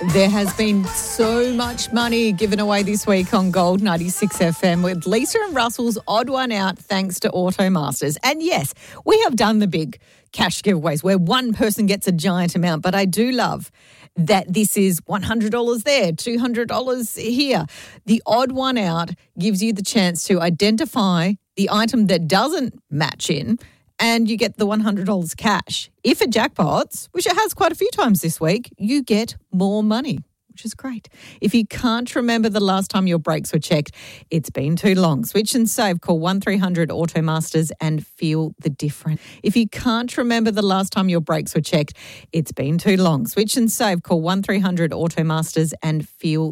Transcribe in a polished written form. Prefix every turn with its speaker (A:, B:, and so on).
A: There has been so much money given away this week on Gold 96 FM with Lisa and Russell's odd one out thanks to Automasters. And yes, we have done the big cash giveaways where one person gets a giant amount, but I do love that this is $100 there, $200 here. The odd one out gives you the chance to identify the item that doesn't match in, and you get the $100 cash. If it jackpots, which it has quite a few times this week, you get more money, which is great. If you can't remember the last time your brakes were checked, it's been too long. Switch and save. Call 1300 Automasters and feel the difference. If you can't remember the last time your brakes were checked, it's been too long. Switch and save. Call 1300 Automasters and feel